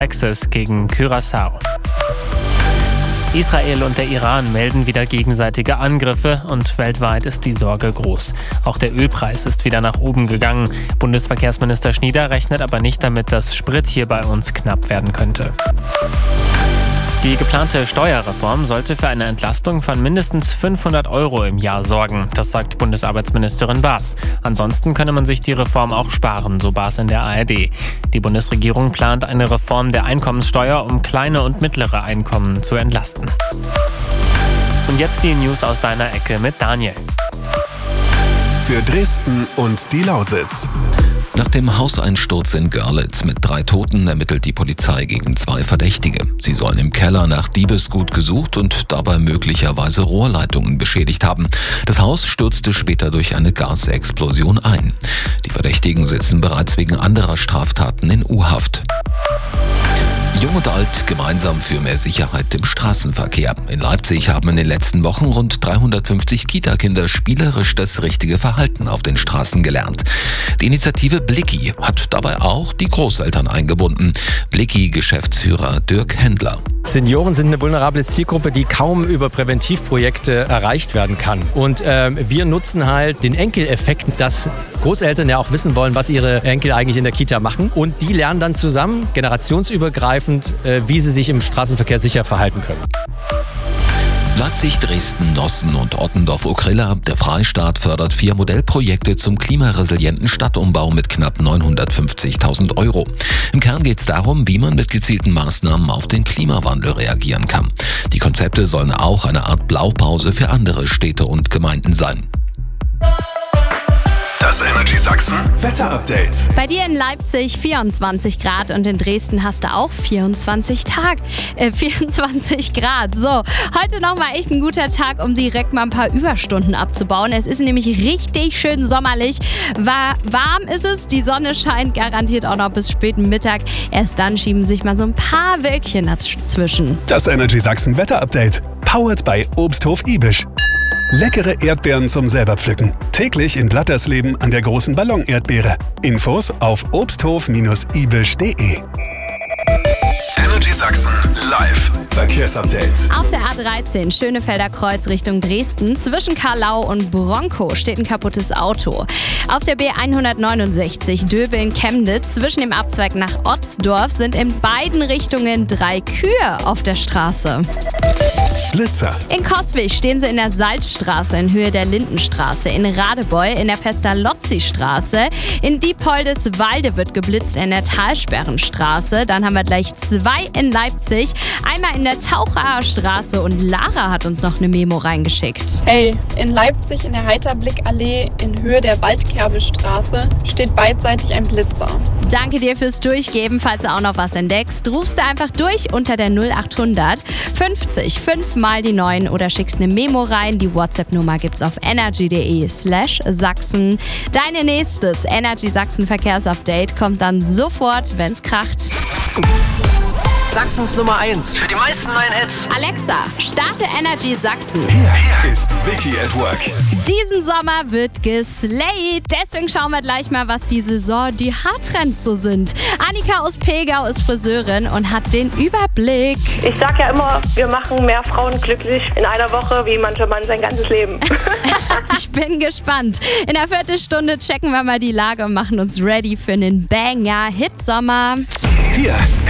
Texas gegen Curaçao. Israel und der Iran melden wieder gegenseitige Angriffe und weltweit ist die Sorge groß. Auch der Ölpreis ist wieder nach oben gegangen. Bundesverkehrsminister Schnieder rechnet aber nicht damit, dass Sprit hier bei uns knapp werden könnte. Die geplante Steuerreform sollte für eine Entlastung von mindestens 500 € im Jahr sorgen. Das sagt Bundesarbeitsministerin Baas. Ansonsten könne man sich die Reform auch sparen, so Baas in der ARD. Die Bundesregierung plant eine Reform der Einkommenssteuer, um kleine und mittlere Einkommen zu entlasten. Und jetzt die News aus deiner Ecke mit Daniel. Für Dresden und die Lausitz. Nach dem Hauseinsturz in Görlitz mit 3 Toten ermittelt die Polizei gegen 2 Verdächtige. Sie sollen im Keller nach Diebesgut gesucht und dabei möglicherweise Rohrleitungen beschädigt haben. Das Haus stürzte später durch eine Gasexplosion ein. Die Verdächtigen sitzen bereits wegen anderer Straftaten in U-Haft. Jung und Alt gemeinsam für mehr Sicherheit im Straßenverkehr. In Leipzig haben in den letzten Wochen rund 350 Kita-Kinder spielerisch das richtige Verhalten auf den Straßen gelernt. Die Initiative Blicki hat dabei auch die Großeltern eingebunden. Blicki-Geschäftsführer Dirk Händler. Senioren sind eine vulnerable Zielgruppe, die kaum über Präventivprojekte erreicht werden kann. Und wir nutzen halt den Enkeleffekt, dass Großeltern ja auch wissen wollen, was ihre Enkel eigentlich in der Kita machen. Und die lernen dann zusammen, generationsübergreifend, wie sie sich im Straßenverkehr sicher verhalten können. Leipzig, Dresden, Nossen und Ottendorf-Okrilla. Der Freistaat fördert 4 Modellprojekte zum klimaresilienten Stadtumbau mit knapp 950.000 €. Im Kern geht es darum, wie man mit gezielten Maßnahmen auf den Klimawandel reagieren kann. Die Konzepte sollen auch eine Art Blaupause für andere Städte und Gemeinden sein. Das Energy Sachsen Wetter-Update. Bei dir in Leipzig 24 Grad und in Dresden hast du auch 24 Grad. So, heute nochmal echt ein guter Tag, um direkt mal ein paar Überstunden abzubauen. Es ist nämlich richtig schön sommerlich. Warm ist es, die Sonne scheint garantiert auch noch bis späten Mittag. Erst dann schieben sich mal so ein paar Wölkchen dazwischen. Das Energy Sachsen Wetter-Update. Powered by Obsthof Ibisch. Leckere Erdbeeren zum selber pflücken. Täglich in Blattersleben an der großen Ballon-Erdbeere. Infos auf obsthof-ibisch.de. Energy Sachsen live. Verkehrsupdate. Auf der A13 Schönefelder Kreuz Richtung Dresden zwischen Karlau und Bronkow steht ein kaputtes Auto. Auf der B169 Döbeln-Chemnitz zwischen dem Abzweig nach Otzdorf sind in beiden Richtungen 3 Kühe auf der Straße. Blitzer. In Coswig stehen sie in der Salzstraße in Höhe der Lindenstraße, in Radebeul in der Pestalozzi-Straße, in Diepoldeswalde wird geblitzt in der Talsperrenstraße, dann haben wir gleich 2 in Leipzig, einmal in der Tauchaer Straße und Lara hat uns noch eine Memo reingeschickt. Hey, in Leipzig in der Heiterblick-Allee in Höhe der Waldkerbelstraße steht beidseitig ein Blitzer. Danke dir fürs Durchgeben. Falls du auch noch was entdeckst, rufst du einfach durch unter der 0800 50 5 mal die 9 oder schickst eine Memo rein. Die WhatsApp-Nummer gibt's auf energy.de/Sachsen. Dein nächstes Energy Sachsen Verkehrsupdate kommt dann sofort, wenn's kracht. Sachsens Nummer 1 für die meisten neuen Hits. Alexa, starte Energy Sachsen. Hier ist Vicky at Work. Diesen Sommer wird geslayed. Deswegen schauen wir gleich mal, was die Saison die Haartrends so sind. Annika aus Pegau ist Friseurin und hat den Überblick. Ich sag ja immer, wir machen mehr Frauen glücklich in einer Woche, wie mancher Mann sein ganzes Leben. Ich bin gespannt. In der Viertelstunde checken wir mal die Lage und machen uns ready für einen Banger-Hitsommer. Hier